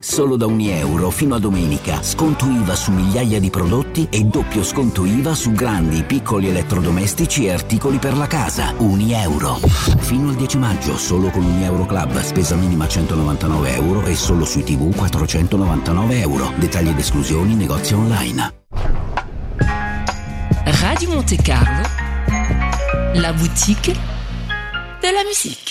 Solo da €1 fino a domenica. Sconto IVA su migliaia di prodotti e doppio sconto IVA su grandi, piccoli elettrodomestici e articoli per la casa. €1. Fino al 10 maggio, solo con €1 Club. Spesa minima €199 e solo sui TV €499. Dettagli ed esclusioni, negozi online. Radio Monte Carlo, la boutique de la musique.